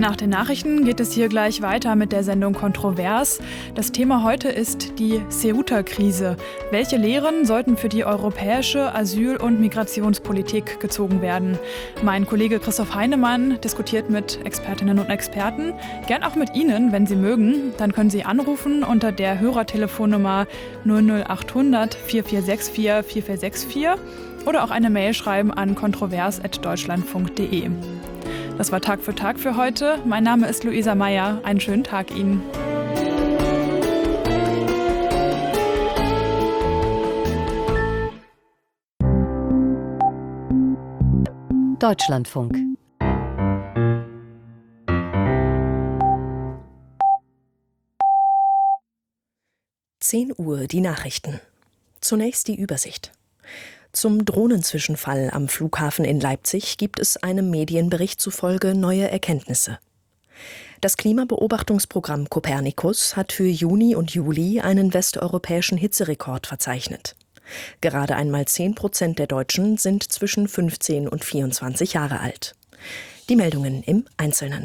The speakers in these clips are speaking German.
Nach den Nachrichten geht es hier gleich weiter mit der Sendung Kontrovers. Das Thema heute ist die Ceuta-Krise. Welche Lehren sollten für die europäische Asyl- und Migrationspolitik gezogen werden? Mein Kollege Christoph Heinemann diskutiert mit Expertinnen und Experten. Gern auch mit Ihnen, wenn Sie mögen. Dann können Sie anrufen unter der Hörertelefonnummer 00800 4464 4464 oder auch eine Mail schreiben an kontrovers@deutschlandfunk.de. Das war Tag für heute. Mein Name ist Luisa Meyer. Einen schönen Tag Ihnen. Deutschlandfunk. (10 Uhr) die Nachrichten. Zunächst die Übersicht. Zum Drohnenzwischenfall am Flughafen in Leipzig gibt es einem Medienbericht zufolge neue Erkenntnisse. Das Klimabeobachtungsprogramm Copernicus hat für Juni und Juli einen westeuropäischen Hitzerekord verzeichnet. Gerade einmal 10% der Deutschen sind zwischen 15 und 24 Jahre alt. Die Meldungen im Einzelnen.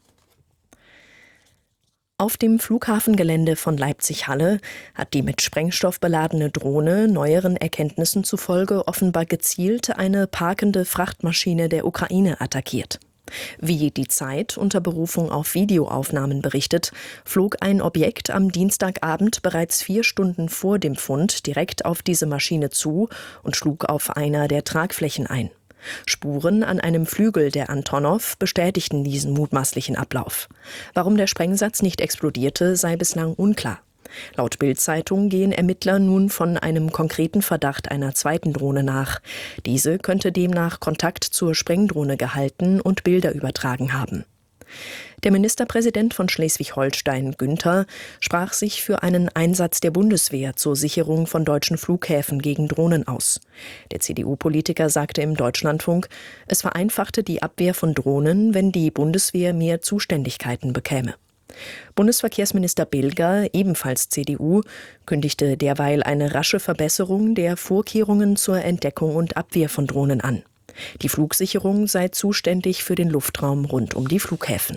Auf dem Flughafengelände von Leipzig-Halle hat die mit Sprengstoff beladene Drohne neueren Erkenntnissen zufolge offenbar gezielt eine parkende Frachtmaschine der Ukraine attackiert. Wie die Zeit unter Berufung auf Videoaufnahmen berichtet, flog ein Objekt am Dienstagabend bereits 4 Stunden vor dem Fund direkt auf diese Maschine zu und schlug auf einer der Tragflächen ein. Spuren an einem Flügel der Antonov bestätigten diesen mutmaßlichen Ablauf. Warum der Sprengsatz nicht explodierte, sei bislang unklar. Laut Bild-Zeitung gehen Ermittler nun von einem konkreten Verdacht einer zweiten Drohne nach. Diese könnte demnach Kontakt zur Sprengdrohne gehalten und Bilder übertragen haben. Der Ministerpräsident von Schleswig-Holstein, Günther, sprach sich für einen Einsatz der Bundeswehr zur Sicherung von deutschen Flughäfen gegen Drohnen aus. Der CDU-Politiker sagte im Deutschlandfunk, es vereinfachte die Abwehr von Drohnen, wenn die Bundeswehr mehr Zuständigkeiten bekäme. Bundesverkehrsminister Bilger, ebenfalls CDU, kündigte derweil eine rasche Verbesserung der Vorkehrungen zur Entdeckung und Abwehr von Drohnen an. Die Flugsicherung sei zuständig für den Luftraum rund um die Flughäfen.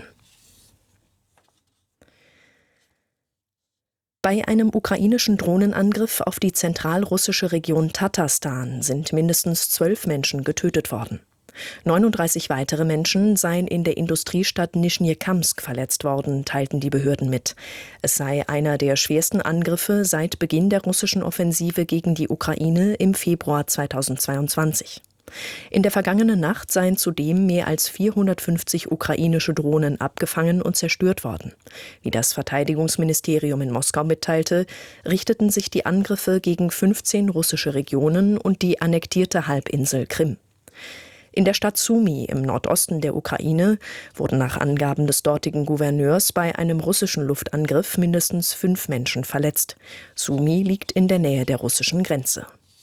Bei einem ukrainischen Drohnenangriff auf die zentralrussische Region Tatarstan sind mindestens 12 Menschen getötet worden. 39 weitere Menschen seien in der Industriestadt Nischnjekamsk verletzt worden, teilten die Behörden mit. Es sei einer der schwersten Angriffe seit Beginn der russischen Offensive gegen die Ukraine im Februar 2022. In der vergangenen Nacht seien zudem mehr als 450 ukrainische Drohnen abgefangen und zerstört worden. Wie das Verteidigungsministerium in Moskau mitteilte, richteten sich die Angriffe gegen 15 russische Regionen und die annektierte Halbinsel Krim. In der Stadt Sumy im Nordosten der Ukraine wurden nach Angaben des dortigen Gouverneurs bei einem russischen Luftangriff mindestens 5 Menschen verletzt. Sumy liegt in der Nähe der russischen Grenze.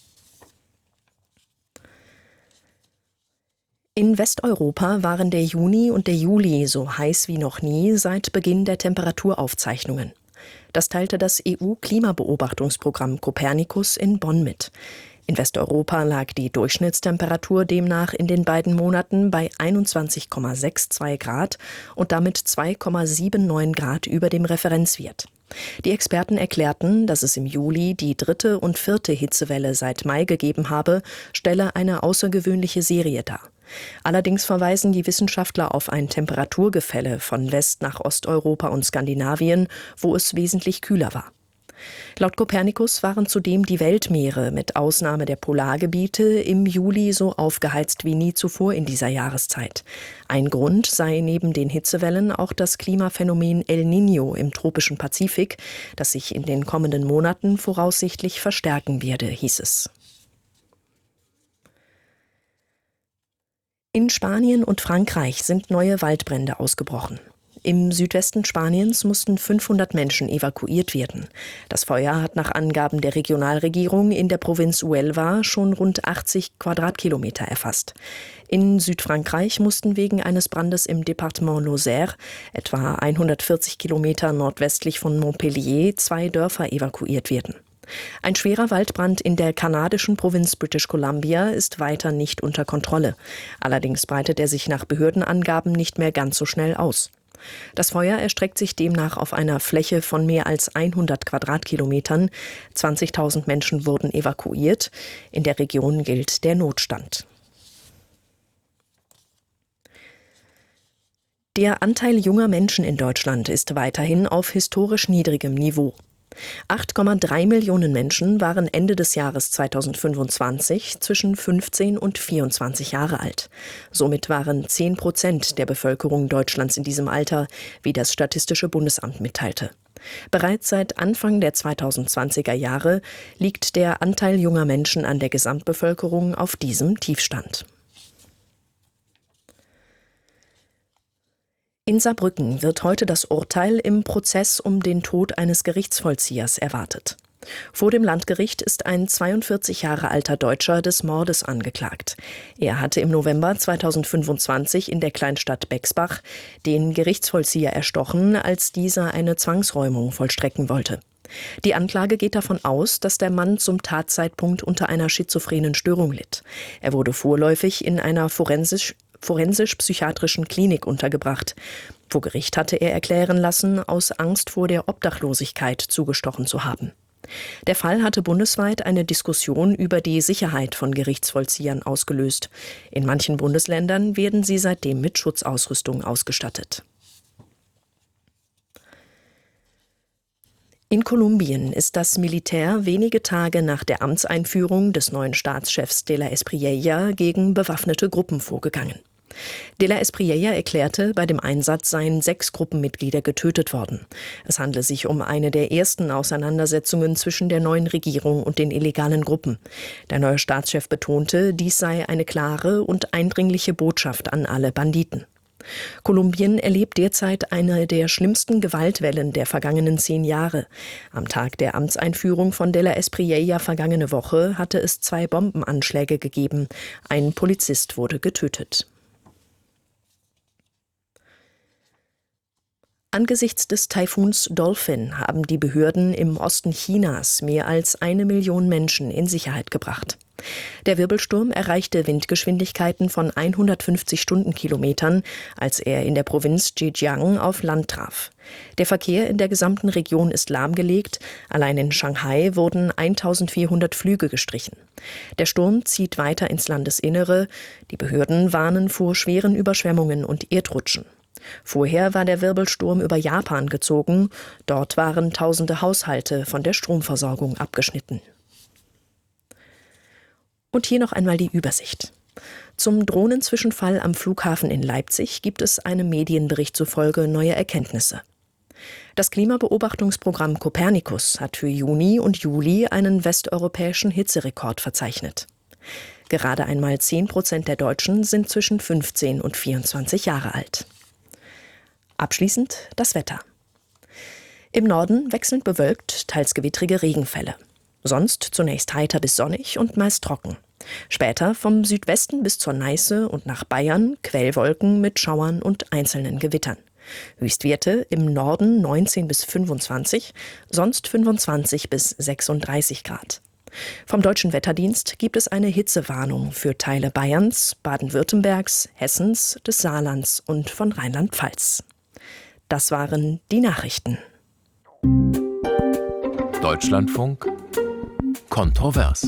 In Westeuropa waren der Juni und der Juli so heiß wie noch nie seit Beginn der Temperaturaufzeichnungen. Das teilte das EU-Klimabeobachtungsprogramm Copernicus in Bonn mit. In Westeuropa lag die Durchschnittstemperatur demnach in den beiden Monaten bei 21,62 Grad und damit 2,79 Grad über dem Referenzwert. Die Experten erklärten, dass es im Juli die 3. und 4. Hitzewelle seit Mai gegeben habe, stelle eine außergewöhnliche Serie dar. Allerdings verweisen die Wissenschaftler auf ein Temperaturgefälle von West- nach Osteuropa und Skandinavien, wo es wesentlich kühler war. Laut Copernicus waren zudem die Weltmeere mit Ausnahme der Polargebiete im Juli so aufgeheizt wie nie zuvor in dieser Jahreszeit. Ein Grund sei neben den Hitzewellen auch das Klimaphänomen El Niño im tropischen Pazifik, das sich in den kommenden Monaten voraussichtlich verstärken werde, hieß es. In Spanien und Frankreich sind neue Waldbrände ausgebrochen. Im Südwesten Spaniens mussten 500 Menschen evakuiert werden. Das Feuer hat nach Angaben der Regionalregierung in der Provinz Huelva schon rund 80 Quadratkilometer erfasst. In Südfrankreich mussten wegen eines Brandes im Departement Lozère, etwa 140 Kilometer nordwestlich von Montpellier, 2 Dörfer evakuiert werden. Ein schwerer Waldbrand in der kanadischen Provinz British Columbia ist weiter nicht unter Kontrolle. Allerdings breitet er sich nach Behördenangaben nicht mehr ganz so schnell aus. Das Feuer erstreckt sich demnach auf einer Fläche von mehr als 100 Quadratkilometern. 20.000 Menschen wurden evakuiert. In der Region gilt der Notstand. Der Anteil junger Menschen in Deutschland ist weiterhin auf historisch niedrigem Niveau. 8,3 Millionen Menschen waren Ende des Jahres 2025 zwischen 15 und 24 Jahre alt. Somit waren 10% der Bevölkerung Deutschlands in diesem Alter, wie das Statistische Bundesamt mitteilte. Bereits seit Anfang der 2020er Jahre liegt der Anteil junger Menschen an der Gesamtbevölkerung auf diesem Tiefstand. In Saarbrücken wird heute das Urteil im Prozess um den Tod eines Gerichtsvollziehers erwartet. Vor dem Landgericht ist ein 42 Jahre alter Deutscher des Mordes angeklagt. Er hatte im November 2025 in der Kleinstadt Bexbach den Gerichtsvollzieher erstochen, als dieser eine Zwangsräumung vollstrecken wollte. Die Anklage geht davon aus, dass der Mann zum Tatzeitpunkt unter einer schizophrenen Störung litt. Er wurde vorläufig in einer forensisch-psychiatrischen Klinik untergebracht. Vor Gericht hatte er erklären lassen, aus Angst vor der Obdachlosigkeit zugestochen zu haben. Der Fall hatte bundesweit eine Diskussion über die Sicherheit von Gerichtsvollziehern ausgelöst. In manchen Bundesländern werden sie seitdem mit Schutzausrüstung ausgestattet. In Kolumbien ist das Militär wenige Tage nach der Amtseinführung des neuen Staatschefs de la Espriella gegen bewaffnete Gruppen vorgegangen. De la Espriella erklärte, bei dem Einsatz seien 6 Gruppenmitglieder getötet worden. Es handle sich um eine der ersten Auseinandersetzungen zwischen der neuen Regierung und den illegalen Gruppen. Der neue Staatschef betonte, dies sei eine klare und eindringliche Botschaft an alle Banditen. Kolumbien erlebt derzeit eine der schlimmsten Gewaltwellen der vergangenen 10 Jahre. Am Tag der Amtseinführung von de la Espriella vergangene Woche hatte es 2 Bombenanschläge gegeben. Ein Polizist wurde getötet. Angesichts des Taifuns Dolphin haben die Behörden im Osten Chinas mehr als 1 Million Menschen in Sicherheit gebracht. Der Wirbelsturm erreichte Windgeschwindigkeiten von 150 Stundenkilometern, als er in der Provinz Zhejiang auf Land traf. Der Verkehr in der gesamten Region ist lahmgelegt. Allein in Shanghai wurden 1400 Flüge gestrichen. Der Sturm zieht weiter ins Landesinnere. Die Behörden warnen vor schweren Überschwemmungen und Erdrutschen. Vorher war der Wirbelsturm über Japan gezogen. Dort waren tausende Haushalte von der Stromversorgung abgeschnitten. Und hier noch einmal die Übersicht. Zum Drohnenzwischenfall am Flughafen in Leipzig gibt es einem Medienbericht zufolge neue Erkenntnisse. Das Klimabeobachtungsprogramm Copernicus hat für Juni und Juli einen westeuropäischen Hitzerekord verzeichnet. Gerade einmal 10% der Deutschen sind zwischen 15 und 24 Jahre alt. Abschließend das Wetter. Im Norden wechselnd bewölkt, teils gewittrige Regenfälle. Sonst zunächst heiter bis sonnig und meist trocken. Später vom Südwesten bis zur Neiße und nach Bayern Quellwolken mit Schauern und einzelnen Gewittern. Höchstwerte im Norden 19 bis 25, sonst 25 bis 36 Grad. Vom Deutschen Wetterdienst gibt es eine Hitzewarnung für Teile Bayerns, Baden-Württembergs, Hessens, des Saarlands und von Rheinland-Pfalz. Das waren die Nachrichten. Deutschlandfunk kontrovers.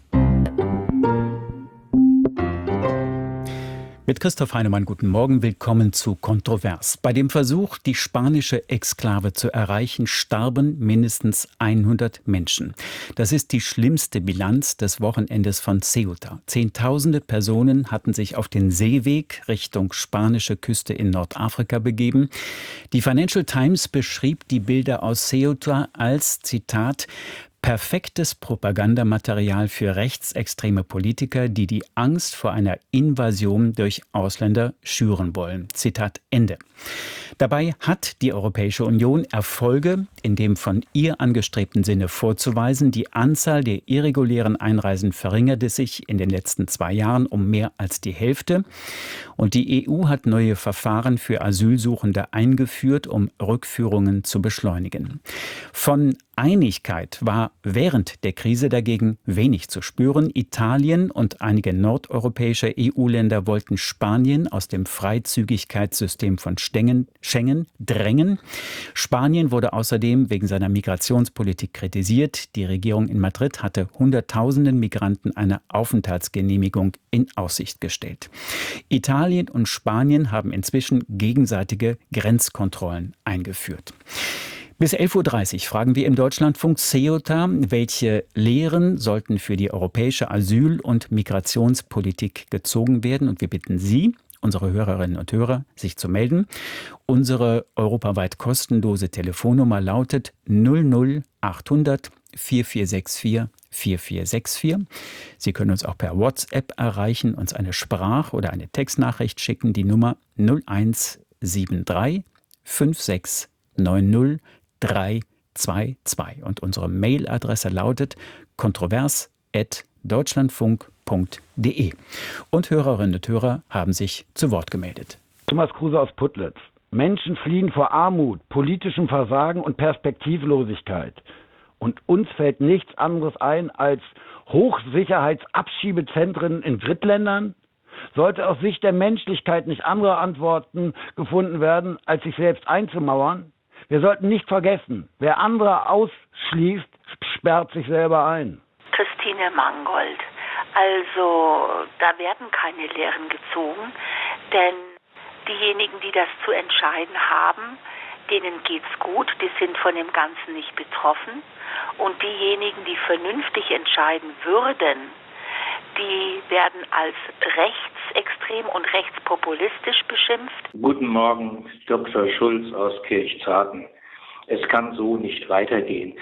Mit Christoph Heinemann, guten Morgen, willkommen zu Kontrovers. Bei dem Versuch, die spanische Exklave zu erreichen, starben mindestens 100 Menschen. Das ist die schlimmste Bilanz des Wochenendes von Ceuta. Zehntausende Personen hatten sich auf den Seeweg Richtung spanische Küste in Nordafrika begeben. Die Financial Times beschrieb die Bilder aus Ceuta als, Zitat, perfektes Propagandamaterial für rechtsextreme Politiker, die die Angst vor einer Invasion durch Ausländer schüren wollen. Zitat Ende. Dabei hat die Europäische Union Erfolge in dem von ihr angestrebten Sinne vorzuweisen. Die Anzahl der irregulären Einreisen verringerte sich in den letzten 2 Jahren um mehr als die Hälfte. Und die EU hat neue Verfahren für Asylsuchende eingeführt, um Rückführungen zu beschleunigen. Von Einigkeit war während der Krise dagegen wenig zu spüren. Italien und einige nordeuropäische EU-Länder wollten Spanien aus dem Freizügigkeitssystem von Schengen drängen. Spanien wurde außerdem wegen seiner Migrationspolitik kritisiert. Die Regierung in Madrid hatte Hunderttausenden Migranten eine Aufenthaltsgenehmigung in Aussicht gestellt. Italien und Spanien haben inzwischen gegenseitige Grenzkontrollen eingeführt. Bis 11.30 Uhr fragen wir im Deutschlandfunk Ceuta, welche Lehren sollten für die europäische Asyl- und Migrationspolitik gezogen werden. Und wir bitten Sie, unsere Hörerinnen und Hörer, sich zu melden. Unsere europaweit kostenlose Telefonnummer lautet 00800 4464 4464. Sie können uns auch per WhatsApp erreichen, uns eine Sprach- oder eine Textnachricht schicken. Die Nummer 0173 5690 322. Und unsere Mailadresse lautet kontrovers@deutschlandfunk.de. Und Hörerinnen und Hörer haben sich zu Wort gemeldet. Thomas Kruse aus Putlitz. Menschen fliehen vor Armut, politischem Versagen und Perspektivlosigkeit. Und uns fällt nichts anderes ein als Hochsicherheitsabschiebezentren in Drittländern? Sollte aus Sicht der Menschlichkeit nicht andere Antworten gefunden werden, als sich selbst einzumauern? Wir sollten nicht vergessen, wer andere ausschließt, sperrt sich selber ein. Christine Mangold. Also, da werden keine Lehren gezogen, denn diejenigen, die das zu entscheiden haben, denen geht's gut, die sind von dem Ganzen nicht betroffen. Und diejenigen, die vernünftig entscheiden würden, die werden als rechtsextrem und rechtspopulistisch beschimpft. Guten Morgen, Dr. Schulz aus Kirchzarten. Es kann so nicht weitergehen.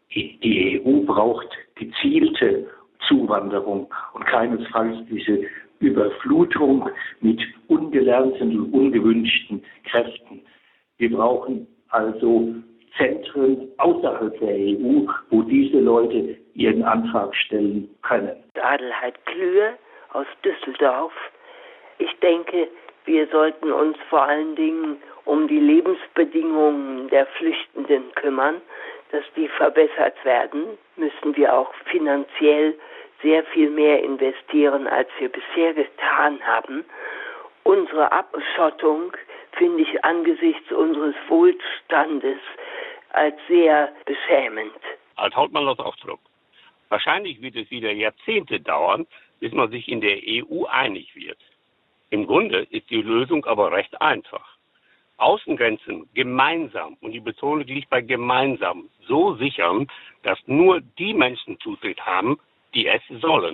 Die EU braucht gezielte Zuwanderung und keinesfalls diese Überflutung mit ungelernten und ungewünschten Kräften. Wir brauchen also Zentren außerhalb der EU, wo diese Leute ihren Antrag stellen können. Adelheid Klühe aus Düsseldorf. Ich denke, wir sollten uns vor allen Dingen um die Lebensbedingungen der Flüchtenden kümmern. Dass die verbessert werden, müssen wir auch finanziell sehr viel mehr investieren, als wir bisher getan haben. Unsere Abschottung finde ich angesichts unseres Wohlstandes als sehr beschämend. Als Hauptmann aus Ausdruck. Wahrscheinlich wird es wieder Jahrzehnte dauern, bis man sich in der EU einig wird. Im Grunde ist die Lösung aber recht einfach. Außengrenzen gemeinsam, und die Betonung liegt bei gemeinsam, so sichern, dass nur die Menschen Zutritt haben, die es sollen.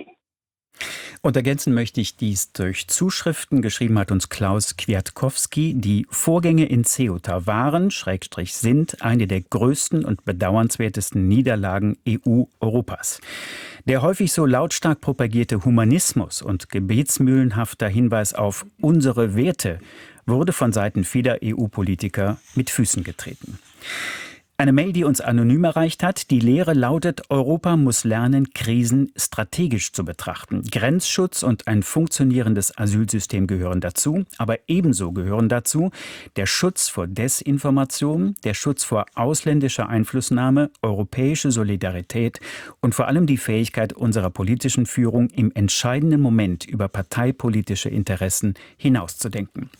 Und ergänzen möchte ich dies durch Zuschriften. Geschrieben hat uns Klaus Kwiatkowski. Die Vorgänge in Ceuta waren, sind, eine der größten und bedauernswertesten Niederlagen EU-Europas. Der häufig so lautstark propagierte Humanismus und gebetsmühlenhafter Hinweis auf unsere Werte wurde von Seiten vieler EU-Politiker mit Füßen getreten. Eine Mail, die uns anonym erreicht hat. Die Lehre lautet, Europa muss lernen, Krisen strategisch zu betrachten. Grenzschutz und ein funktionierendes Asylsystem gehören dazu. Aber ebenso gehören dazu der Schutz vor Desinformation, der Schutz vor ausländischer Einflussnahme, europäische Solidarität und vor allem die Fähigkeit unserer politischen Führung, im entscheidenden Moment über parteipolitische Interessen hinauszudenken.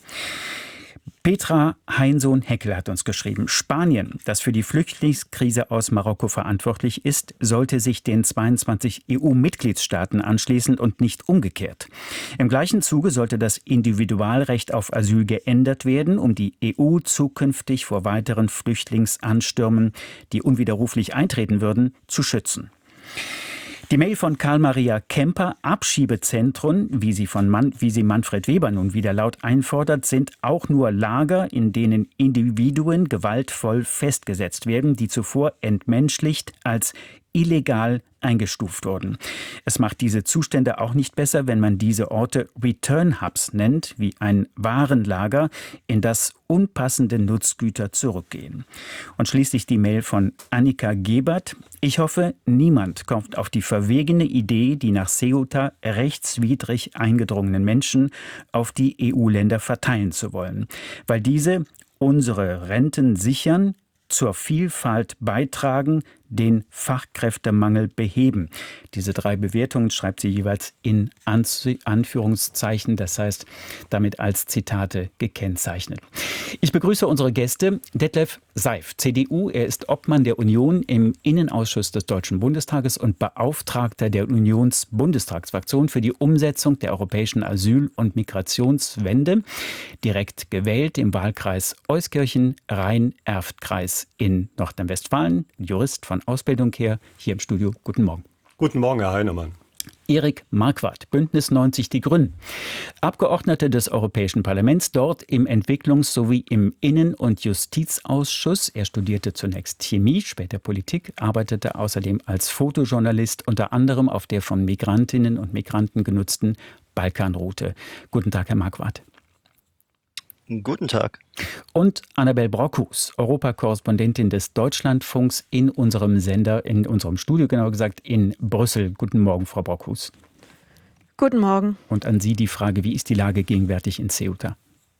Petra Heinsohn-Heckel hat uns geschrieben, Spanien, das für die Flüchtlingskrise aus Marokko verantwortlich ist, sollte sich den 22 EU-Mitgliedstaaten anschließen und nicht umgekehrt. Im gleichen Zuge sollte das Individualrecht auf Asyl geändert werden, um die EU zukünftig vor weiteren Flüchtlingsanstürmen, die unwiderruflich eintreten würden, zu schützen. Die Mail von Karl-Maria Kemper, Abschiebezentren, wie sie Manfred Weber nun wieder laut einfordert, sind auch nur Lager, in denen Individuen gewaltvoll festgesetzt werden, die zuvor entmenschlicht als illegal eingestuft wurden. Es macht diese Zustände auch nicht besser, wenn man diese Orte Return Hubs nennt, wie ein Warenlager, in das unpassende Nutzgüter zurückgehen. Und schließlich die Mail von Annika Gebert. Ich hoffe, niemand kommt auf die verwegene Idee, die nach Ceuta rechtswidrig eingedrungenen Menschen auf die EU-Länder verteilen zu wollen, weil diese unsere Renten sichern, zur Vielfalt beitragen, den Fachkräftemangel beheben. Diese 3 Bewertungen schreibt sie jeweils in Anführungszeichen, das heißt damit als Zitate gekennzeichnet. Ich begrüße unsere Gäste. Detlef Seif, CDU. Er ist Obmann der Union im Innenausschuss des Deutschen Bundestages und Beauftragter der Unionsbundestagsfraktion für die Umsetzung der europäischen Asyl- und Migrationswende. Direkt gewählt im Wahlkreis Euskirchen-Rhein-Erft-Kreis in Nordrhein-Westfalen. Jurist von Ausbildung her, hier im Studio. Guten Morgen. Guten Morgen, Herr Heinemann. Erik Marquardt, Bündnis 90 Die Grünen. Abgeordneter des Europäischen Parlaments, dort im Entwicklungs- sowie im Innen- und Justizausschuss. Er studierte zunächst Chemie, später Politik, arbeitete außerdem als Fotojournalist, unter anderem auf der von Migrantinnen und Migranten genutzten Balkanroute. Guten Tag, Herr Marquardt. Guten Tag. Und Annabel Brockhus, Europakorrespondentin des Deutschlandfunks in unserem Sender, in unserem Studio genauer gesagt, in Brüssel. Guten Morgen, Frau Brockhus. Guten Morgen. Und an Sie die Frage, wie ist die Lage gegenwärtig in Ceuta?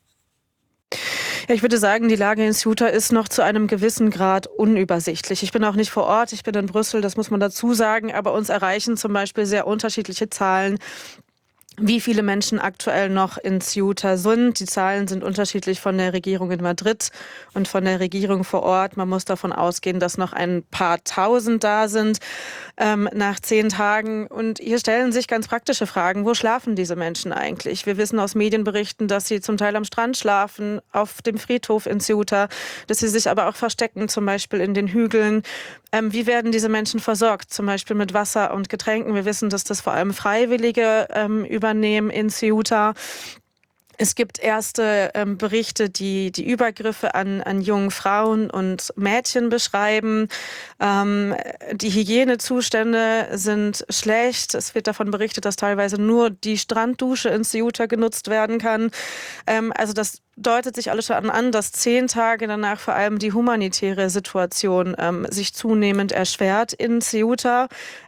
Ja, ich würde sagen, die Lage in Ceuta ist noch zu einem gewissen Grad unübersichtlich. Ich bin auch nicht vor Ort, ich bin in Brüssel, das muss man dazu sagen, aber uns erreichen zum Beispiel sehr unterschiedliche Zahlen, wie viele Menschen aktuell noch in Ceuta sind. Die Zahlen sind unterschiedlich von der Regierung in Madrid und von der Regierung vor Ort. Man muss davon ausgehen, dass noch ein paar Tausend da sind nach 10 Tagen. Und hier stellen sich ganz praktische Fragen. Wo schlafen diese Menschen eigentlich? Wir wissen aus Medienberichten, dass sie zum Teil am Strand schlafen, auf dem Friedhof in Ceuta, dass sie sich aber auch verstecken, zum Beispiel in den Hügeln. Wie werden diese Menschen versorgt? Zum Beispiel mit Wasser und Getränken. Wir wissen, dass das vor allem Freiwillige übernehmen in Ceuta. Es gibt erste Berichte, die Übergriffe an jungen Frauen und Mädchen beschreiben. Die Hygienezustände sind schlecht. Es wird davon berichtet, dass teilweise nur die Stranddusche in Ceuta genutzt werden kann. Also das deutet sich alles schon an, dass 10 Tage danach vor allem die humanitäre Situation sich zunehmend erschwert in Ceuta.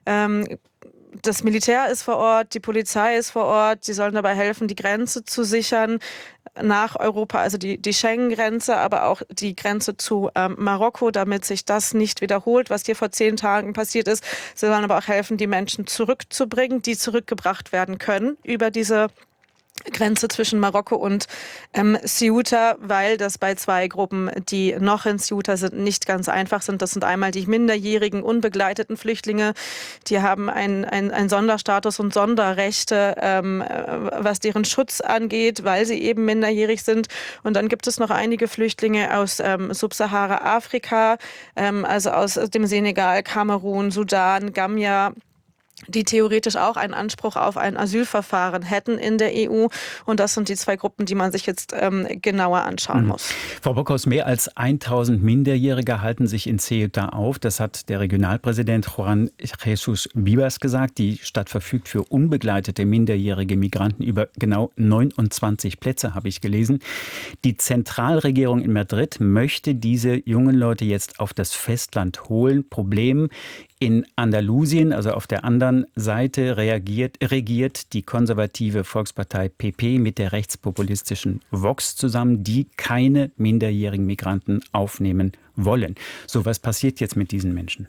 Das Militär ist vor Ort, die Polizei ist vor Ort. Sie sollen dabei helfen, die Grenze zu sichern nach Europa, also die Schengen-Grenze, aber auch die Grenze zu Marokko, damit sich das nicht wiederholt, was hier vor 10 Tagen passiert ist. Sie sollen aber auch helfen, die Menschen zurückzubringen, die zurückgebracht werden können über diese Grenze zwischen Marokko und Ceuta, weil das bei 2 Gruppen, die noch in Ceuta sind, nicht ganz einfach sind. Das sind einmal die minderjährigen, unbegleiteten Flüchtlinge. Die haben einen Sonderstatus und Sonderrechte, was deren Schutz angeht, weil sie eben minderjährig sind. Und dann gibt es noch einige Flüchtlinge aus Subsahara-Afrika, also aus dem Senegal, Kamerun, Sudan, Gambia, die theoretisch auch einen Anspruch auf ein Asylverfahren hätten in der EU. Und das sind die 2 Gruppen, die man sich jetzt genauer anschauen muss. Frau Brockhaus, mehr als 1000 Minderjährige halten sich in Ceuta auf. Das hat der Regionalpräsident Juan Jesus Vivas gesagt. Die Stadt verfügt für unbegleitete minderjährige Migranten über genau 29 Plätze, habe ich gelesen. Die Zentralregierung in Madrid möchte diese jungen Leute jetzt auf das Festland holen. Problem: in Andalusien, also auf der anderen Seite, regiert die konservative Volkspartei PP mit der rechtspopulistischen Vox zusammen, die keine minderjährigen Migranten aufnehmen wollen. So, was passiert jetzt mit diesen Menschen?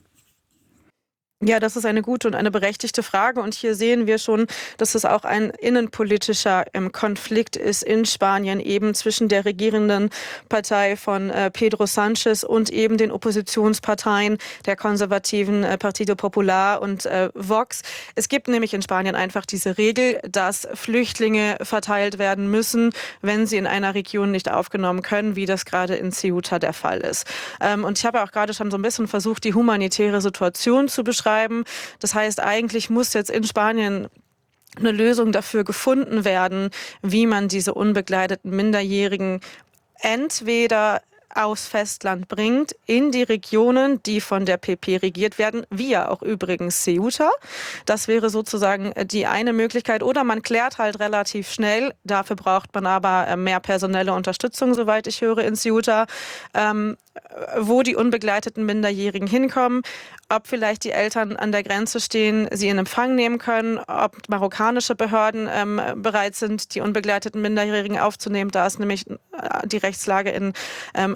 Ja, das ist eine gute und eine berechtigte Frage. Und hier sehen wir schon, dass es auch ein innenpolitischer Konflikt ist in Spanien, eben zwischen der regierenden Partei von Pedro Sánchez und eben den Oppositionsparteien der konservativen Partido Popular und Vox. Es gibt nämlich in Spanien einfach diese Regel, dass Flüchtlinge verteilt werden müssen, wenn sie in einer Region nicht aufgenommen können, wie das gerade in Ceuta der Fall ist. Und ich habe auch gerade schon so ein bisschen versucht, die humanitäre Situation zu beschreiben. Das heißt, eigentlich muss jetzt in Spanien eine Lösung dafür gefunden werden, wie man diese unbegleiteten Minderjährigen entweder aufs Festland bringt, in die Regionen, die von der PP regiert werden, wie ja auch übrigens Ceuta. Das wäre sozusagen die eine Möglichkeit. Oder man klärt halt relativ schnell, dafür braucht man aber mehr personelle Unterstützung, soweit ich höre, in Ceuta, wo die unbegleiteten Minderjährigen hinkommen, ob vielleicht die Eltern an der Grenze stehen, sie in Empfang nehmen können, ob marokkanische Behörden bereit sind, die unbegleiteten Minderjährigen aufzunehmen. Da ist nämlich die Rechtslage in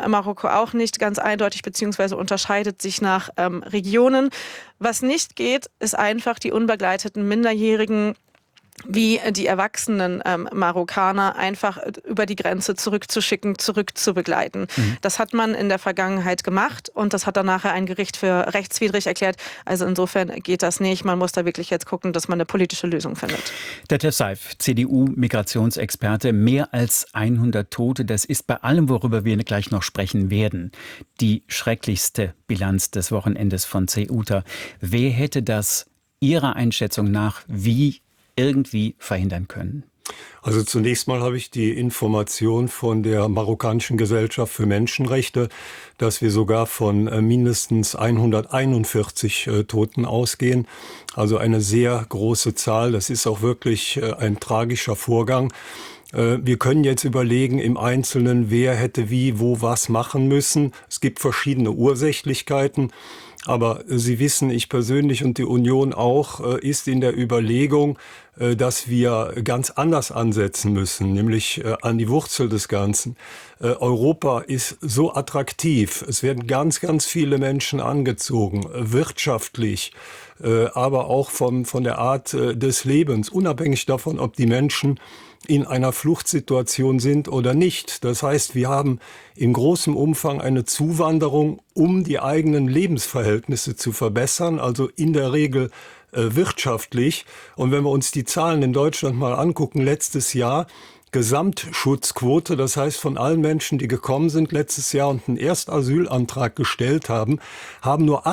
Marokko auch nicht ganz eindeutig, beziehungsweise unterscheidet sich nach Regionen. Was nicht geht, ist einfach die unbegleiteten Minderjährigen wie die erwachsenen Marokkaner einfach über die Grenze zurückzuschicken, zurückzubegleiten. Das hat man in der Vergangenheit gemacht und das hat dann nachher ein Gericht für rechtswidrig erklärt. Also insofern geht das nicht. Man muss da wirklich jetzt gucken, dass man eine politische Lösung findet. Detlef Seif, CDU-Migrationsexperte, mehr als 100 Tote. Das ist bei allem, worüber wir gleich noch sprechen werden, die schrecklichste Bilanz des Wochenendes von Ceuta. Wer hätte das Ihrer Einschätzung nach wie irgendwie verhindern können? Also zunächst mal habe ich die Information von der marokkanischen Gesellschaft für Menschenrechte, dass wir sogar von mindestens 141 Toten ausgehen. Also eine sehr große Zahl. Das ist auch wirklich ein tragischer Vorgang. Wir können jetzt überlegen im Einzelnen, wer hätte wie, wo, was machen müssen. Es gibt verschiedene Ursächlichkeiten. Aber Sie wissen, ich persönlich und die Union auch, ist in der Überlegung, dass wir ganz anders ansetzen müssen, nämlich an die Wurzel des Ganzen. Europa ist so attraktiv. Es werden ganz, ganz viele Menschen angezogen, wirtschaftlich, aber auch von der Art des Lebens, unabhängig davon, ob die Menschen in einer Fluchtsituation sind oder nicht. Das heißt, wir haben in großem Umfang eine Zuwanderung, um die eigenen Lebensverhältnisse zu verbessern, also in der Regel wirtschaftlich. Und wenn wir uns die Zahlen in Deutschland mal angucken, letztes Jahr Gesamtschutzquote, das heißt von allen Menschen, die gekommen sind letztes Jahr und einen Erstasylantrag gestellt haben, haben nur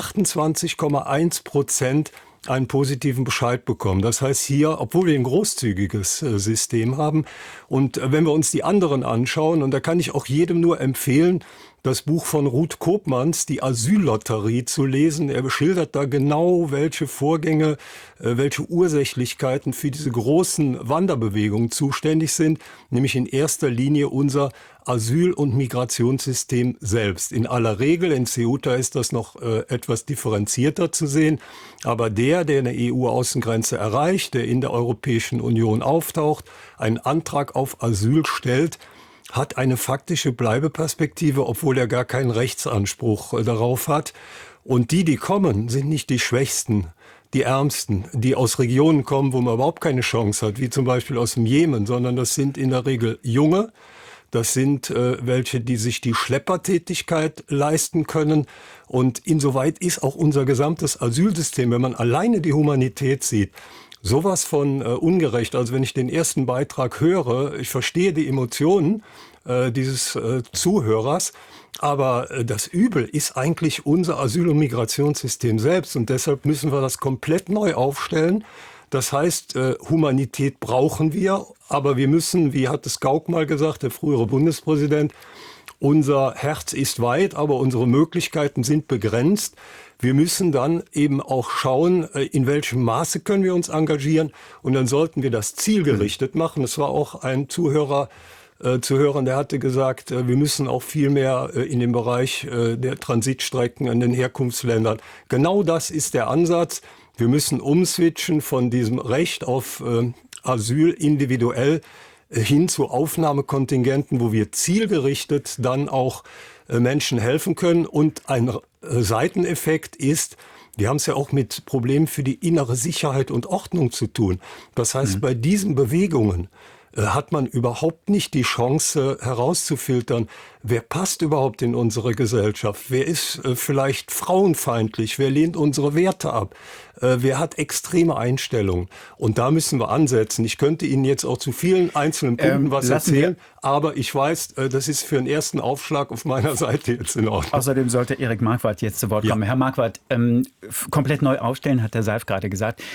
28,1% einen positiven Bescheid bekommen. Das heißt hier, obwohl wir ein großzügiges System haben und wenn wir uns die anderen anschauen, und da kann ich auch jedem nur empfehlen, das Buch von Ruth Koopmans, die Asyllotterie, zu lesen. Er beschildert da genau, welche Vorgänge, welche Ursächlichkeiten für diese großen Wanderbewegungen zuständig sind, nämlich in erster Linie unser Asyl- und Migrationssystem selbst. In aller Regel, in Ceuta ist das noch etwas differenzierter zu sehen, aber der eine EU-Außengrenze erreicht, der in der Europäischen Union auftaucht, einen Antrag auf Asyl stellt, hat eine faktische Bleibeperspektive, obwohl er gar keinen Rechtsanspruch darauf hat. Und die kommen, sind nicht die Schwächsten, die Ärmsten, die aus Regionen kommen, wo man überhaupt keine Chance hat, wie zum Beispiel aus dem Jemen, sondern das sind in der Regel Junge. Das sind welche, die sich die Schleppertätigkeit leisten können. Und insoweit ist auch unser gesamtes Asylsystem, wenn man alleine die Humanität sieht, sowas von ungerecht. Also wenn ich den ersten Beitrag höre, ich verstehe die Emotionen dieses Zuhörers, aber das Übel ist eigentlich unser Asyl- und Migrationssystem selbst. Und deshalb müssen wir das komplett neu aufstellen. Das heißt, Humanität brauchen wir, aber wir müssen, wie hat es Gauck mal gesagt, der frühere Bundespräsident, unser Herz ist weit, aber unsere Möglichkeiten sind begrenzt. Wir müssen dann eben auch schauen, in welchem Maße können wir uns engagieren. Und dann sollten wir das zielgerichtet machen. Es war auch ein Zuhörer zu hören, der hatte gesagt, wir müssen auch viel mehr in dem Bereich der Transitstrecken in den Herkunftsländern. Genau das ist der Ansatz. Wir müssen umswitchen von diesem Recht auf Asyl individuell hin zu Aufnahmekontingenten, wo wir zielgerichtet dann auch Menschen helfen können. Und ein Seiteneffekt ist, wir haben es ja auch mit Problemen für die innere Sicherheit und Ordnung zu tun. Das heißt, bei diesen Bewegungen hat man überhaupt nicht die Chance herauszufiltern, wer passt überhaupt in unsere Gesellschaft, wer ist vielleicht frauenfeindlich, wer lehnt unsere Werte ab, wer hat extreme Einstellungen. Und da müssen wir ansetzen. Ich könnte Ihnen jetzt auch zu vielen einzelnen Punkten was erzählen, aber ich weiß, das ist für einen ersten Aufschlag auf meiner Seite jetzt in Ordnung. Außerdem sollte Erik Marquardt jetzt zu Wort kommen. Herr Marquardt, komplett neu aufstellen, hat der Seif gerade gesagt.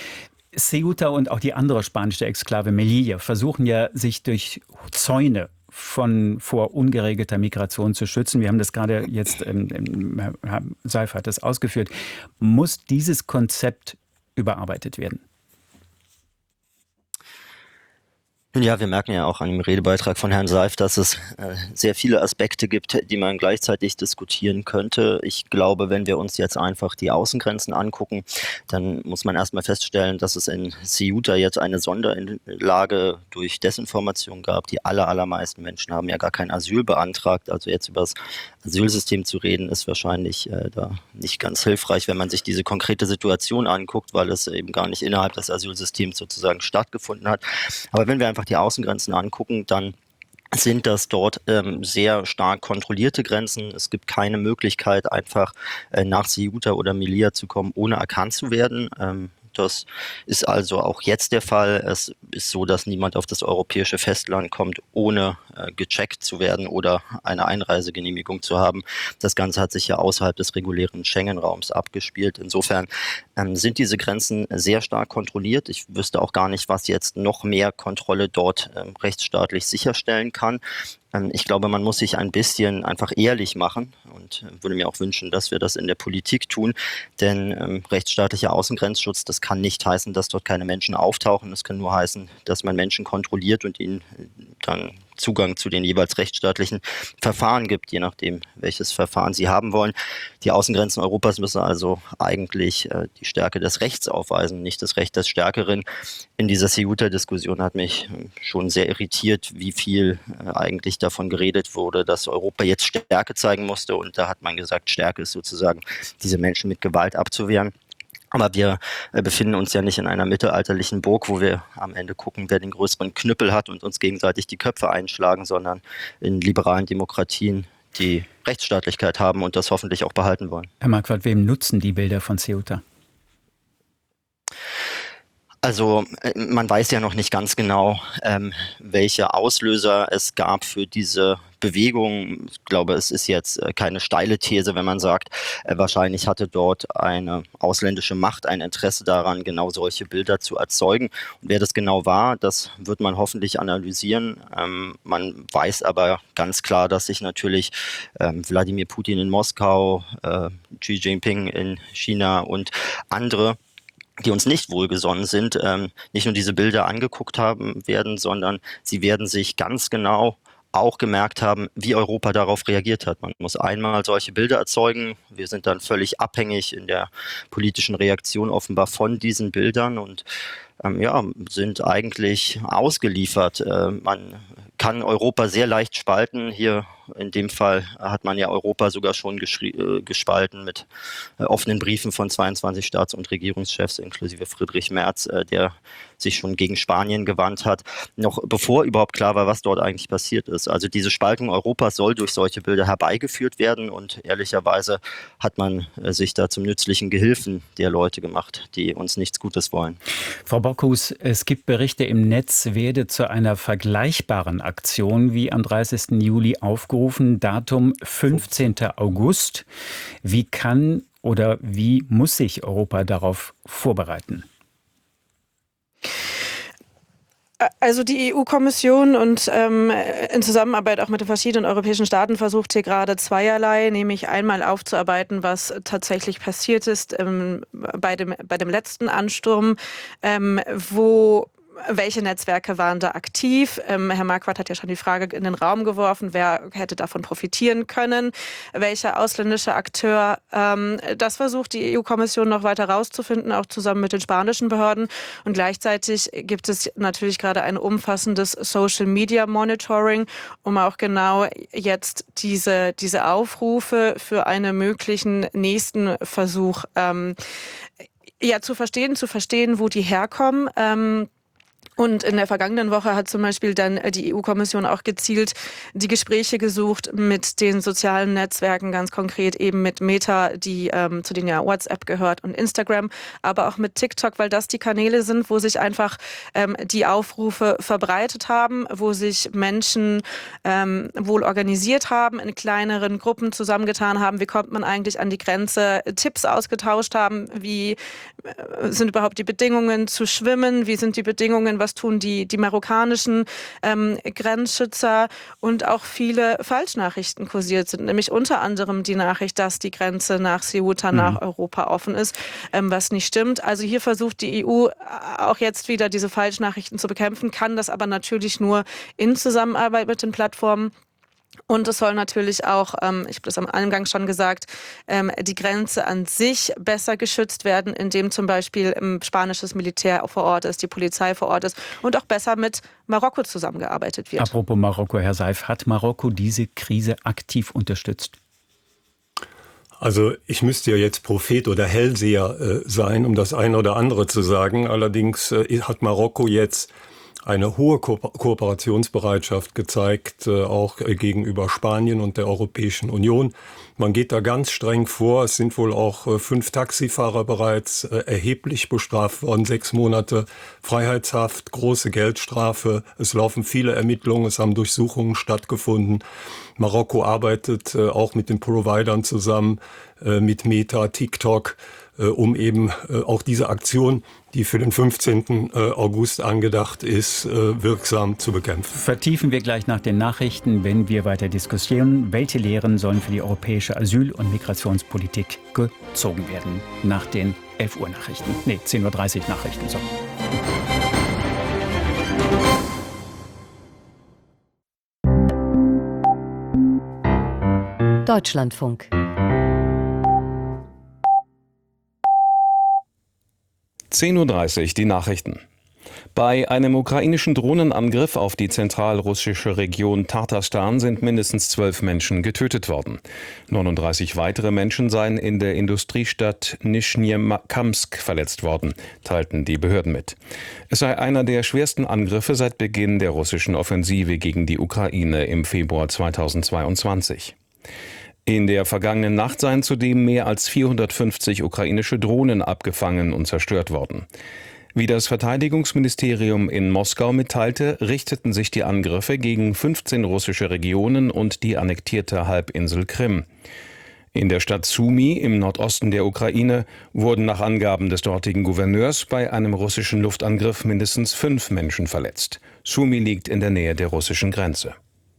Ceuta und auch die andere spanische Exklave Melilla versuchen ja, sich durch Zäune vor ungeregelter Migration zu schützen. Wir haben das gerade jetzt, Herr Seif hat das ausgeführt. Muss dieses Konzept überarbeitet werden? Ja, wir merken ja auch an dem Redebeitrag von Herrn Seif, dass es sehr viele Aspekte gibt, die man gleichzeitig diskutieren könnte. Ich glaube, wenn wir uns jetzt einfach die Außengrenzen angucken, dann muss man erstmal feststellen, dass es in Ceuta jetzt eine Sonderlage durch Desinformation gab. Die allermeisten Menschen haben ja gar kein Asyl beantragt. Also jetzt über das Asylsystem zu reden, ist wahrscheinlich da nicht ganz hilfreich, wenn man sich diese konkrete Situation anguckt, weil es eben gar nicht innerhalb des Asylsystems sozusagen stattgefunden hat. Aber wenn wir einfach die Außengrenzen angucken, dann sind das dort sehr stark kontrollierte Grenzen. Es gibt keine Möglichkeit, einfach nach Ceuta oder Melilla zu kommen, ohne erkannt zu werden. Das ist also auch jetzt der Fall. Es ist so, dass niemand auf das europäische Festland kommt, ohne gecheckt zu werden oder eine Einreisegenehmigung zu haben. Das Ganze hat sich ja außerhalb des regulären Schengen-Raums abgespielt. Insofern sind diese Grenzen sehr stark kontrolliert. Ich wüsste auch gar nicht, was jetzt noch mehr Kontrolle dort rechtsstaatlich sicherstellen kann. Ich glaube, man muss sich ein bisschen einfach ehrlich machen und würde mir auch wünschen, dass wir das in der Politik tun, denn rechtsstaatlicher Außengrenzschutz, das kann nicht heißen, dass dort keine Menschen auftauchen. Das kann nur heißen, dass man Menschen kontrolliert und ihnen dann Zugang zu den jeweils rechtsstaatlichen Verfahren gibt, je nachdem, welches Verfahren sie haben wollen. Die Außengrenzen Europas müssen also eigentlich die Stärke des Rechts aufweisen, nicht das Recht des Stärkeren. In dieser Ceuta-Diskussion hat mich schon sehr irritiert, wie viel eigentlich davon geredet wurde, dass Europa jetzt Stärke zeigen musste. Und da hat man gesagt, Stärke ist sozusagen, diese Menschen mit Gewalt abzuwehren. Aber wir befinden uns ja nicht in einer mittelalterlichen Burg, wo wir am Ende gucken, wer den größeren Knüppel hat und uns gegenseitig die Köpfe einschlagen, sondern in liberalen Demokratien, die Rechtsstaatlichkeit haben und das hoffentlich auch behalten wollen. Herr Marquardt, wem nutzen die Bilder von Ceuta? Also man weiß ja noch nicht ganz genau, welche Auslöser es gab für diese Bewegung. Ich glaube, es ist jetzt keine steile These, wenn man sagt, wahrscheinlich hatte dort eine ausländische Macht ein Interesse daran, genau solche Bilder zu erzeugen. Und wer das genau war, das wird man hoffentlich analysieren. Man weiß aber ganz klar, dass sich natürlich Wladimir Putin in Moskau, Xi Jinping in China und andere, die uns nicht wohlgesonnen sind, nicht nur diese Bilder angeguckt haben werden, sondern sie werden sich ganz genau auch gemerkt haben, wie Europa darauf reagiert hat. Man muss einmal solche Bilder erzeugen. Wir sind dann völlig abhängig in der politischen Reaktion offenbar von diesen Bildern und sind eigentlich ausgeliefert. Man kann Europa sehr leicht spalten. Hier in dem Fall hat man ja Europa sogar schon gespalten mit offenen Briefen von 22 Staats- und Regierungschefs, inklusive Friedrich Merz, der sich schon gegen Spanien gewandt hat, noch bevor überhaupt klar war, was dort eigentlich passiert ist. Also diese Spaltung Europas soll durch solche Bilder herbeigeführt werden und ehrlicherweise hat man sich da zum nützlichen Gehilfen der Leute gemacht, die uns nichts Gutes wollen. Frau Bockhus, es gibt Berichte im Netz, werde zu einer vergleichbaren Aktion wie am 30. Juli aufgerufen, Datum 15. August. Wie kann oder wie muss sich Europa darauf vorbereiten? Also die EU-Kommission und in Zusammenarbeit auch mit den verschiedenen europäischen Staaten versucht hier gerade zweierlei, nämlich einmal aufzuarbeiten, was tatsächlich passiert ist bei dem letzten Ansturm, welche Netzwerke waren da aktiv? Herr Marquardt hat ja schon die Frage in den Raum geworfen, wer hätte davon profitieren können? Welcher ausländische Akteur? Das versucht die EU-Kommission noch weiter rauszufinden, auch zusammen mit den spanischen Behörden. Und gleichzeitig gibt es natürlich gerade ein umfassendes Social-Media-Monitoring, um auch genau jetzt diese Aufrufe für einen möglichen nächsten Versuch zu verstehen, wo die herkommen. Und in der vergangenen Woche hat zum Beispiel dann die EU-Kommission auch gezielt die Gespräche gesucht mit den sozialen Netzwerken, ganz konkret eben mit Meta, die zu denen ja WhatsApp gehört, und Instagram, aber auch mit TikTok, weil das die Kanäle sind, wo sich einfach die Aufrufe verbreitet haben, wo sich Menschen wohl organisiert haben, in kleineren Gruppen zusammengetan haben. Wie kommt man eigentlich an die Grenze? Tipps ausgetauscht haben. Wie sind überhaupt die Bedingungen zu schwimmen? Wie sind die Bedingungen, was was tun die marokkanischen Grenzschützer, und auch viele Falschnachrichten kursiert sind, nämlich unter anderem die Nachricht, dass die Grenze nach Ceuta, nach Europa offen ist, was nicht stimmt. Also hier versucht die EU auch jetzt wieder diese Falschnachrichten zu bekämpfen, kann das aber natürlich nur in Zusammenarbeit mit den Plattformen. Und es soll natürlich auch, ich habe das am Eingang schon gesagt, die Grenze an sich besser geschützt werden, indem zum Beispiel spanisches Militär vor Ort ist, die Polizei vor Ort ist und auch besser mit Marokko zusammengearbeitet wird. Apropos Marokko, Herr Seif, hat Marokko diese Krise aktiv unterstützt? Also ich müsste ja jetzt Prophet oder Hellseher sein, um das eine oder andere zu sagen. Allerdings hat Marokko jetzt eine hohe Kooperationsbereitschaft gezeigt, auch gegenüber Spanien und der Europäischen Union. Man geht da ganz streng vor. Es sind wohl auch 5 Taxifahrer bereits erheblich bestraft worden. 6 Monate Freiheitshaft, große Geldstrafe. Es laufen viele Ermittlungen, es haben Durchsuchungen stattgefunden. Marokko arbeitet auch mit den Providern zusammen, mit Meta, TikTok, um eben auch diese Aktion, die für den 15. August angedacht ist, wirksam zu bekämpfen. Vertiefen wir gleich nach den Nachrichten, wenn wir weiter diskutieren. Welche Lehren sollen für die europäische Asyl- und Migrationspolitik gezogen werden? Nach den 11 Uhr Nachrichten. 10.30 Uhr Nachrichten. So. Deutschlandfunk. 10.30 Uhr die Nachrichten. Bei einem ukrainischen Drohnenangriff auf die zentralrussische Region Tatarstan sind mindestens 12 Menschen getötet worden. 39 weitere Menschen seien in der Industriestadt Nischnjekamsk verletzt worden, teilten die Behörden mit. Es sei einer der schwersten Angriffe seit Beginn der russischen Offensive gegen die Ukraine im Februar 2022. In der vergangenen Nacht seien zudem mehr als 450 ukrainische Drohnen abgefangen und zerstört worden. Wie das Verteidigungsministerium in Moskau mitteilte, richteten sich die Angriffe gegen 15 russische Regionen und die annektierte Halbinsel Krim. In der Stadt Sumy im Nordosten der Ukraine wurden nach Angaben des dortigen Gouverneurs bei einem russischen Luftangriff mindestens 5 Menschen verletzt. Sumy liegt in der Nähe der russischen Grenze.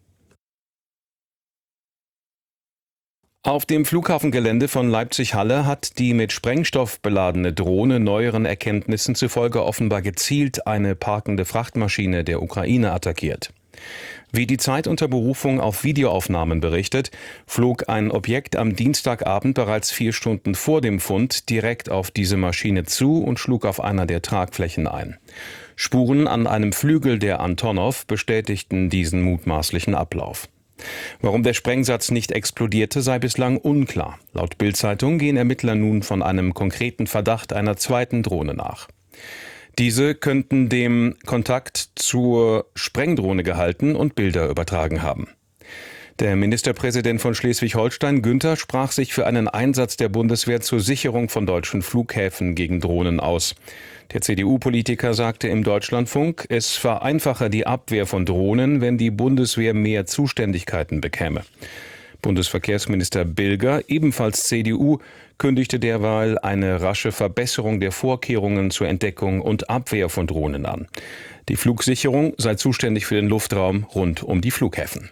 Auf dem Flughafengelände von Leipzig-Halle hat die mit Sprengstoff beladene Drohne neueren Erkenntnissen zufolge offenbar gezielt eine parkende Frachtmaschine der Ukraine attackiert. Wie die Zeit unter Berufung auf Videoaufnahmen berichtet, flog ein Objekt am Dienstagabend bereits 4 Stunden vor dem Fund direkt auf diese Maschine zu und schlug auf einer der Tragflächen ein. Spuren an einem Flügel der Antonov bestätigten diesen mutmaßlichen Ablauf. Warum der Sprengsatz nicht explodierte, sei bislang unklar. Laut Bild-Zeitung gehen Ermittler nun von einem konkreten Verdacht einer zweiten Drohne nach. Diese könnten dem Kontakt zur Sprengdrohne gehalten und Bilder übertragen haben. Der Ministerpräsident von Schleswig-Holstein, Günther, sprach sich für einen Einsatz der Bundeswehr zur Sicherung von deutschen Flughäfen gegen Drohnen aus. Der CDU-Politiker sagte im Deutschlandfunk, es vereinfache die Abwehr von Drohnen, wenn die Bundeswehr mehr Zuständigkeiten bekäme. Bundesverkehrsminister Bilger, ebenfalls CDU, kündigte derweil eine rasche Verbesserung der Vorkehrungen zur Entdeckung und Abwehr von Drohnen an. Die Flugsicherung sei zuständig für den Luftraum rund um die Flughäfen.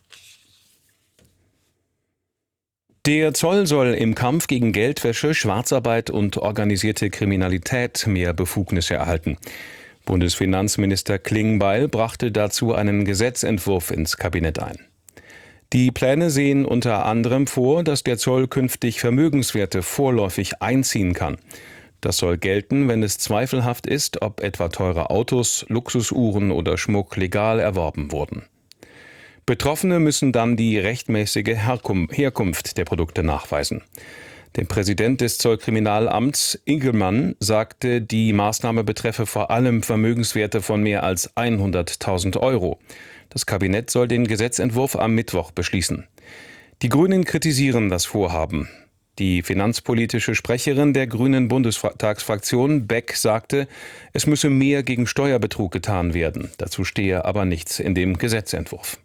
Der Zoll soll im Kampf gegen Geldwäsche, Schwarzarbeit und organisierte Kriminalität mehr Befugnisse erhalten. Bundesfinanzminister Klingbeil brachte dazu einen Gesetzentwurf ins Kabinett ein. Die Pläne sehen unter anderem vor, dass der Zoll künftig Vermögenswerte vorläufig einziehen kann. Das soll gelten, wenn es zweifelhaft ist, ob etwa teure Autos, Luxusuhren oder Schmuck legal erworben wurden. Betroffene müssen dann die rechtmäßige Herkunft der Produkte nachweisen. Der Präsident des Zollkriminalamts, Ingelmann, sagte, die Maßnahme betreffe vor allem Vermögenswerte von mehr als 100.000 Euro. Das Kabinett soll den Gesetzentwurf am Mittwoch beschließen. Die Grünen kritisieren das Vorhaben. Die finanzpolitische Sprecherin der Grünen Bundestagsfraktion, Beck, sagte, es müsse mehr gegen Steuerbetrug getan werden. Dazu stehe aber nichts in dem Gesetzentwurf.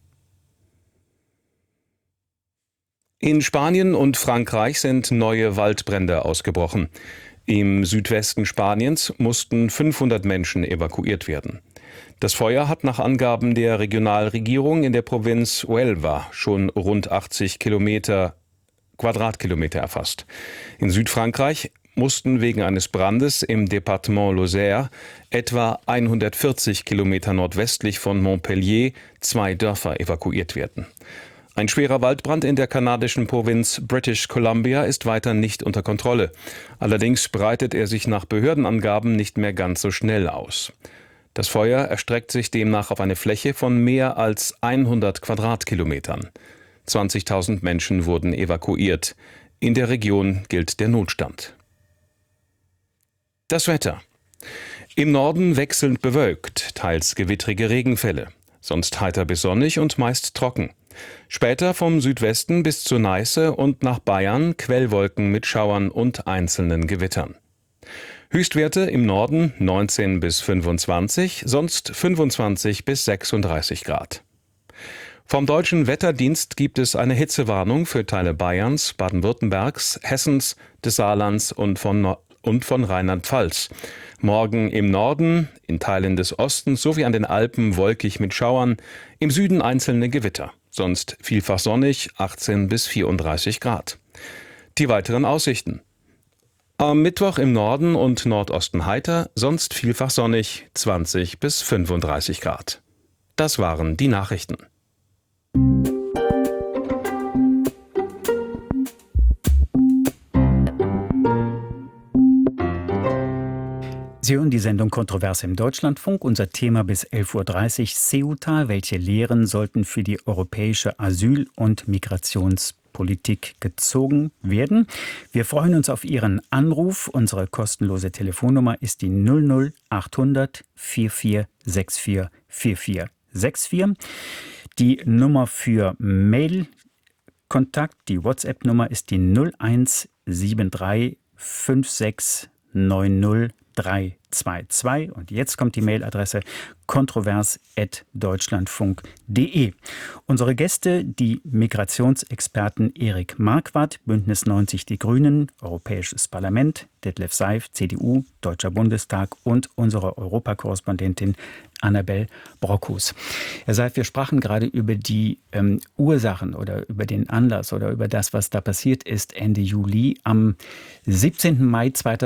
In Spanien und Frankreich sind neue Waldbrände ausgebrochen. Im Südwesten Spaniens mussten 500 Menschen evakuiert werden. Das Feuer hat nach Angaben der Regionalregierung in der Provinz Huelva schon rund 80 Quadratkilometer erfasst. In Südfrankreich mussten wegen eines Brandes im Departement Lozère, etwa 140 Kilometer nordwestlich von Montpellier, 2 Dörfer evakuiert werden. Ein schwerer Waldbrand in der kanadischen Provinz British Columbia ist weiter nicht unter Kontrolle. Allerdings breitet er sich nach Behördenangaben nicht mehr ganz so schnell aus. Das Feuer erstreckt sich demnach auf eine Fläche von mehr als 100 Quadratkilometern. 20.000 Menschen wurden evakuiert. In der Region gilt der Notstand. Das Wetter. Im Norden wechselnd bewölkt, teils gewittrige Regenfälle. Sonst heiter bis sonnig und meist trocken. Später vom Südwesten bis zur Neiße und nach Bayern Quellwolken mit Schauern und einzelnen Gewittern. Höchstwerte im Norden 19 bis 25, sonst 25 bis 36 Grad. Vom Deutschen Wetterdienst gibt es eine Hitzewarnung für Teile Bayerns, Baden-Württembergs, Hessens, des Saarlands und von Rheinland-Pfalz. Morgen im Norden, in Teilen des Ostens sowie an den Alpen wolkig mit Schauern, im Süden einzelne Gewitter. Sonst vielfach sonnig, 18 bis 34 Grad. Die weiteren Aussichten. Am Mittwoch im Norden und Nordosten heiter, sonst vielfach sonnig, 20 bis 35 Grad. Das waren die Nachrichten. Sie hören die Sendung Kontrovers im Deutschlandfunk. Unser Thema bis 11.30 Uhr Ceuta. Welche Lehren sollten für die europäische Asyl- und Migrationspolitik gezogen werden? Wir freuen uns auf Ihren Anruf. Unsere kostenlose Telefonnummer ist die 00800 4464 4464. Die Nummer für Mailkontakt, die WhatsApp-Nummer ist die 0173 5690 322. Und jetzt kommt die Mailadresse kontrovers@deutschlandfunk.de. Unsere Gäste, die Migrationsexperten Erik Marquardt, Bündnis 90 Die Grünen, Europäisches Parlament, Detlef Seif, CDU, Deutscher Bundestag und unsere Europakorrespondentin Annabel Brockhus. Herr Seif, wir sprachen gerade über die Ursachen oder über den Anlass oder über das, was da passiert ist Ende Juli. Am 17. Mai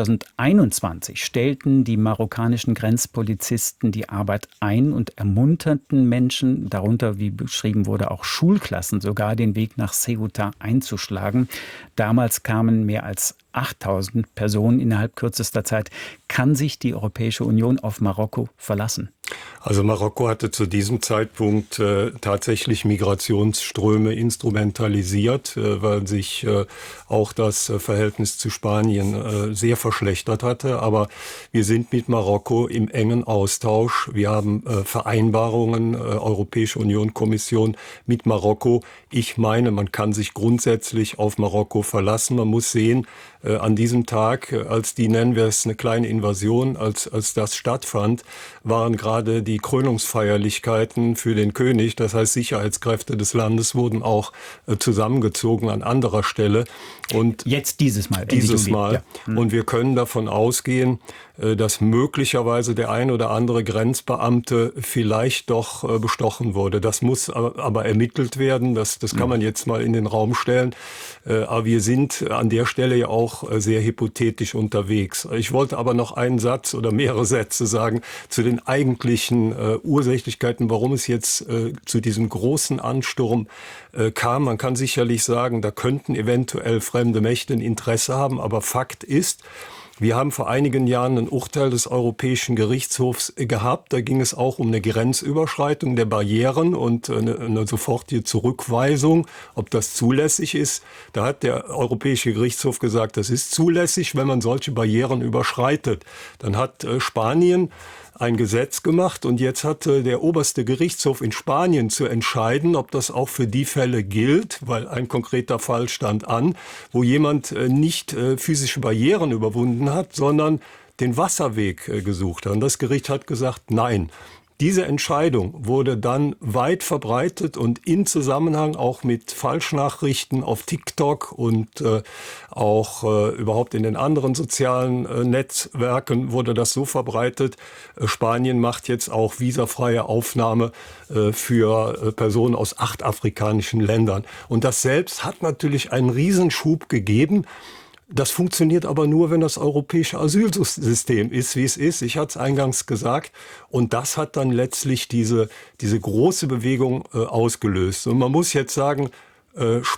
2021 stellten die marokkanischen Grenzpolizisten die Arbeit ein und ermunterten Menschen, darunter, wie beschrieben wurde, auch Schulklassen, sogar den Weg nach Ceuta einzuschlagen. Damals kamen mehr als 8.000 Personen innerhalb kürzester Zeit. Kann sich die Europäische Union auf Marokko verlassen? Also Marokko hatte zu diesem Zeitpunkt tatsächlich Migrationsströme instrumentalisiert, weil sich auch das Verhältnis zu Spanien sehr verschlechtert hatte. Aber wir sind mit Marokko im engen Austausch. Wir haben Vereinbarungen, Europäische Union, Kommission mit Marokko. Ich meine, man kann sich grundsätzlich auf Marokko verlassen. Man muss sehen, an diesem Tag, als die, nennen wir es, eine kleine Invasion, als das stattfand, waren gerade die Krönungsfeierlichkeiten für den König. Das heißt, Sicherheitskräfte des Landes wurden auch zusammengezogen an anderer Stelle. Und jetzt dieses Mal. Dieses Mal. Ja. Und wir können davon ausgehen, dass möglicherweise der ein oder andere Grenzbeamte vielleicht doch bestochen wurde. Das muss aber ermittelt werden. Das kann man jetzt mal in den Raum stellen. Aber wir sind an der Stelle ja auch sehr hypothetisch unterwegs. Ich wollte aber noch einen Satz oder mehrere Sätze sagen zu den eigentlichen Ursächlichkeiten, warum es jetzt zu diesem großen Ansturm kam. Man kann sicherlich sagen, da könnten eventuell fremde Mächte ein Interesse haben, aber Fakt ist, wir haben vor einigen Jahren ein Urteil des Europäischen Gerichtshofs gehabt. Da ging es auch um eine Grenzüberschreitung der Barrieren und eine sofortige Zurückweisung, ob das zulässig ist. Da hat der Europäische Gerichtshof gesagt, das ist zulässig, wenn man solche Barrieren überschreitet. Dann hat Spanien ein Gesetz gemacht und jetzt hat der oberste Gerichtshof in Spanien zu entscheiden, ob das auch für die Fälle gilt, weil ein konkreter Fall stand an, wo jemand nicht physische Barrieren überwunden hat, sondern den Wasserweg gesucht hat. Und das Gericht hat gesagt, nein. Diese Entscheidung wurde dann weit verbreitet und in Zusammenhang auch mit Falschnachrichten auf TikTok und auch überhaupt in den anderen sozialen Netzwerken wurde das so verbreitet. Spanien macht jetzt auch visafreie Aufnahme für Personen aus 8 afrikanischen Ländern. Und das selbst hat natürlich einen Riesenschub gegeben. Das funktioniert aber nur, wenn das europäische Asylsystem ist, wie es ist. Ich hatte es eingangs gesagt. Und das hat dann letztlich diese große Bewegung ausgelöst. Und man muss jetzt sagen,